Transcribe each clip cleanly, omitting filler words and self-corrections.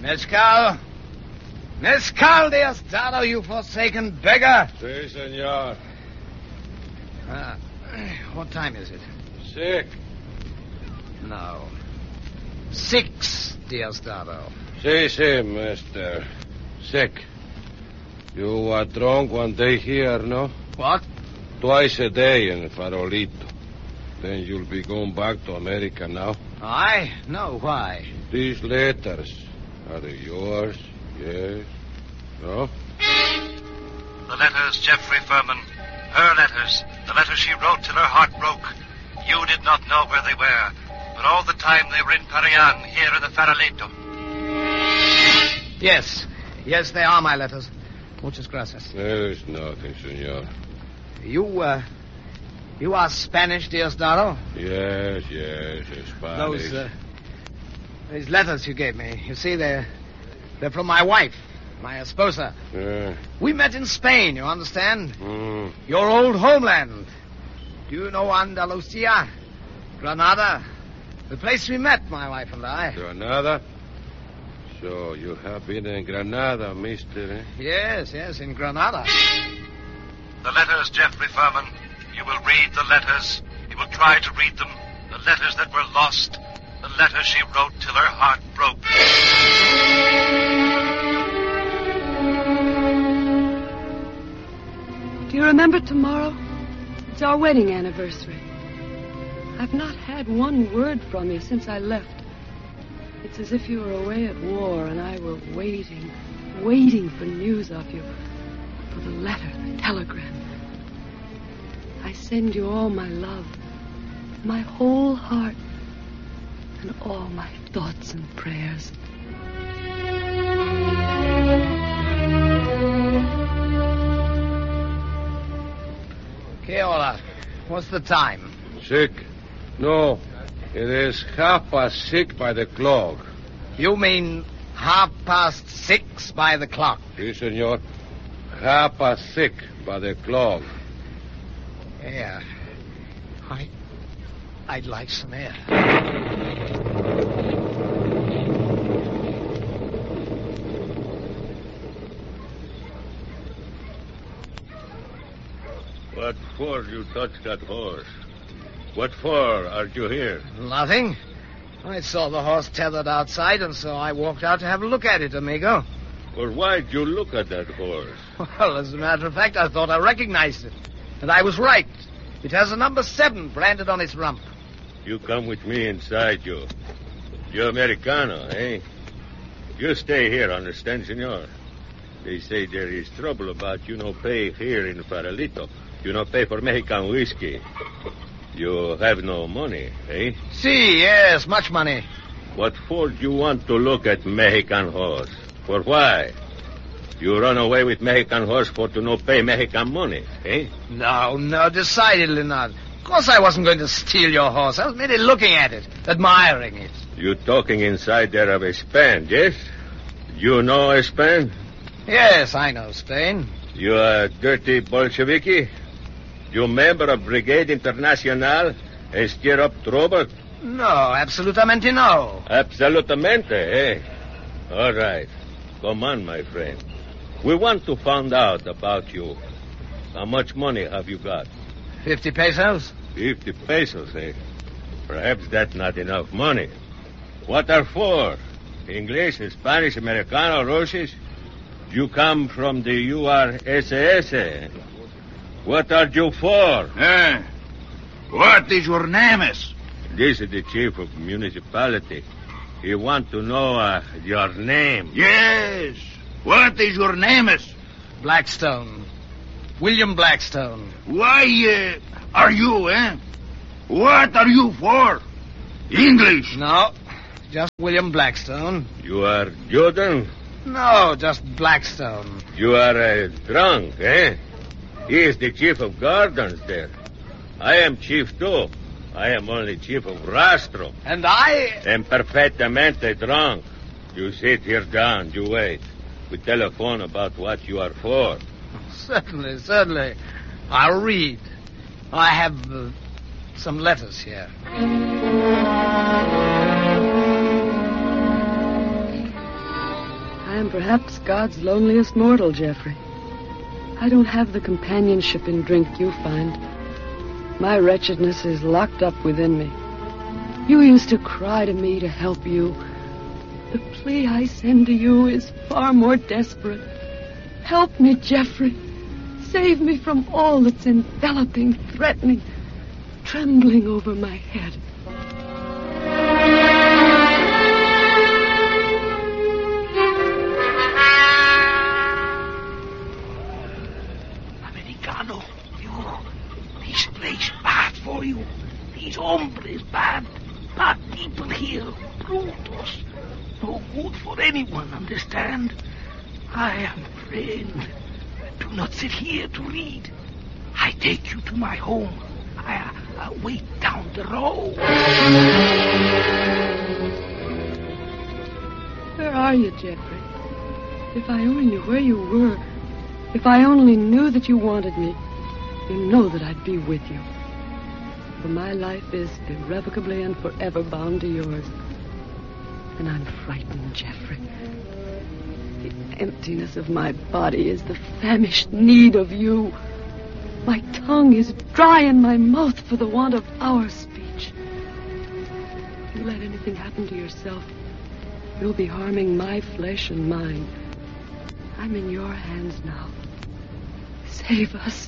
Mescal? Mescal, Diosdado, you forsaken beggar! Si, senor. What time is it? 6. No. 6, Diosdado. Si, mister. 6. You are drunk one day here, no? What? Twice a day in Farolito. Then you'll be going back to America now? I? No, why? These letters, are they yours? Yes? No? The letters, Jeffrey Furman. Her letters. The letters she wrote till her heart broke. You did not know where they were. But all the time they were in Parian, here in the Farolito. Yes. Yes, they are my letters. Muchas gracias. There is nothing, senor. You are Spanish, Diosdado? Yes, Spanish. These letters you gave me, you see, they're from my wife, my esposa. Yeah. We met in Spain, you understand? Mm. Your old homeland. Do you know Andalusia? Granada? The place we met, my wife and I. Granada? So you have been in Granada, mister, eh? Yes, in Granada. The letters, Jeffrey Furman. You will read the letters. You will try to read them. The letters that were lost. The letters she wrote till her heart broke. Do you remember tomorrow? It's our wedding anniversary. I've not had one word from you since I left. It's as if you were away at war and I were waiting for news of you. For the letter, the telegram. I send you all my love, my whole heart, and all my thoughts and prayers. Keola, what's the time? 6. No, it is 6:30 by the clock. You mean 6:30 by the clock? Si, senor. 6:30 by the clock. Yeah. I'd like some air. What for you touch that horse? What for are you here? Nothing. I saw the horse tethered outside, and so I walked out to have a look at it, amigo. Well, why'd you look at that horse? Well, as a matter of fact, I thought I recognized it. And I was right. It has a number 7 branded on its rump. You come with me inside, you. You Americano, eh? You stay here, understand, senor? They say there is trouble about you no pay here in Farolito. You no pay for Mexican whiskey. You have no money, eh? Si, yes, much money. What for you want to look at Mexican horse? For why? You run away with Mexican horse for to no pay Mexican money, eh? No, decidedly not. Of course I wasn't going to steal your horse. I was merely looking at it, admiring it. You talking inside there of Spain, yes? You know Spain? Yes, I know Spain. You a dirty Bolsheviki? You member of Brigade Internacional and stir up trouble? No, absolutamente no. Absolutamente, eh? All right. Come on, my friend. We want to find out about you. How much money have you got? 50 pesos. 50 pesos, eh? Perhaps that's not enough money. What are for? English, Spanish, Americano, Russian? You come from the URSS, eh? What are you for? What is your name? This is the chief of municipality. He want to know your name. Yes. What is your name? Blackstone. William Blackstone. Why are you, eh? What are you for? English? No, just William Blackstone. You are Jordan? No, just Blackstone. You are drunk, eh? He is the chief of gardens there. I am chief, too. I am only chief of Rastro. And I... am perfectamente drunk. You sit here down, you wait. We telephone about what you are for. Certainly. I'll read. I have some letters here. I am perhaps God's loneliest mortal, Jeffrey. I don't have the companionship in drink you find. My wretchedness is locked up within me. You used to cry to me to help you. The plea I send to you is far more desperate. Help me, Jeffrey. Save me from all that's enveloping, threatening, trembling over my head. Americano, this place bad for you. These hombres bad. Bad people here. Brutos. No good for anyone, understand? I am friend. Do not sit here to read. I take you to my home. I wait down the road. Where are you, Jeffrey? If I only knew where you were, if I only knew that you wanted me, you know that I'd be with you. For my life is irrevocably and forever bound to yours. And I'm frightened, Jeffrey. The emptiness of my body is the famished need of you. My tongue is dry in my mouth for the want of our speech. If you let anything happen to yourself, you'll be harming my flesh and mine. I'm in your hands now. Save us.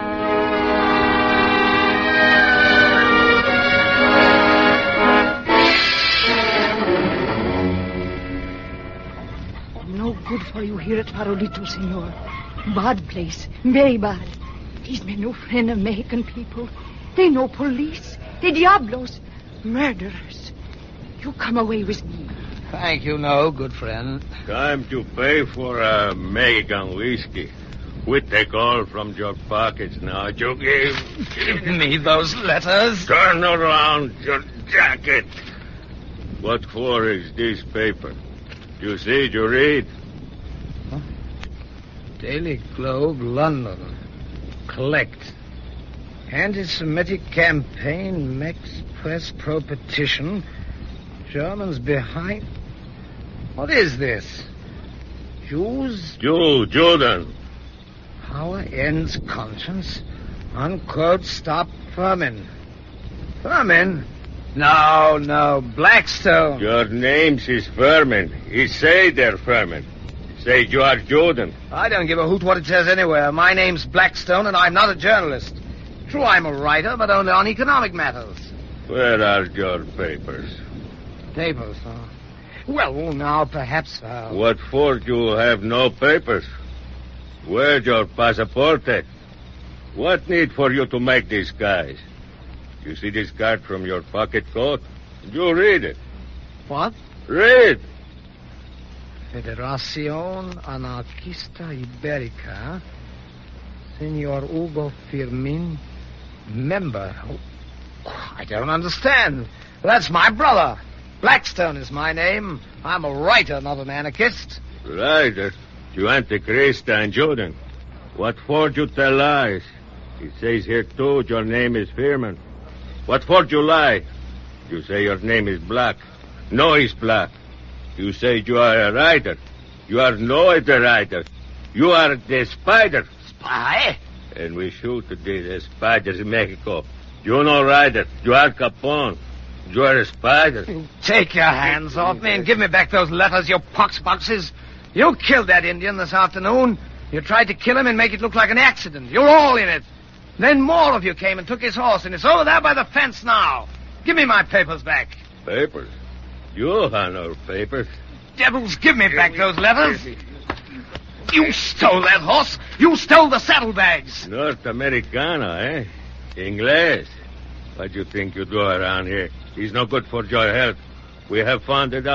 No good for you here at Farolito, senor. Bad place. Very bad. These men no friend of Mexican people. They no police. They diablos. Murderers. You come away with me. Thank you, no, good friend. Time to pay for a Mexican whiskey. We take all from your pockets now. You Give me those letters. Turn around your jacket. What for is this paper? You see, you read. Huh? Daily Globe, London. Collect. Anti-Semitic campaign, Mex Press pro-petition. Germans behind. What is this? Jews? Jordan. Power ends conscience. Unquote, stop Furman. Furman? No, Blackstone. Your name's is Furman. He say they're Furman. Say you are Jordan. I don't give a hoot what it says anywhere. My name's Blackstone, and I'm not a journalist. True, I'm a writer, but only on economic matters. Where are your papers? Papers, huh? Well, now, perhaps... What for you have no papers? Where's your passport? What need for you to make these guys? You see this card from your pocket coat? You read it. What? Read. Federación Anarquista Ibérica. Senor Hugo Firmin, member. Oh, I don't understand. That's my brother. Blackstone is my name. I'm a writer, not an anarchist. Writer? You Antichrist and Jordan. What for you tell lies? It says here, too, your name is Firman. What for you lie? You say your name is Black. No, it's Black. You say you are a writer. You are not a writer. You are the spider. Spy? And we shoot the spiders in Mexico. You no writer. You are Capone. You are a spider. Take your hands off me and give me back those letters, you poxboxes. You killed that Indian this afternoon. You tried to kill him and make it look like an accident. You're all in it. Then more of you came and took his horse, and it's over there by the fence now. Give me my papers back. Papers? You have no papers. Devils, give me back those letters. You stole that horse. You stole the saddlebags. North Americano, eh? Inglés. What do you think you do around here? He's no good for your health. We have found it out.